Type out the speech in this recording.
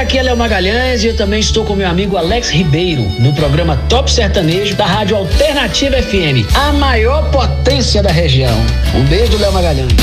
aqui é Léo Magalhães e eu também estou com meu amigo Alex Ribeiro no programa Top Sertanejo da Rádio Alternativa FM, a maior potência da região. Um beijo, Léo Magalhães.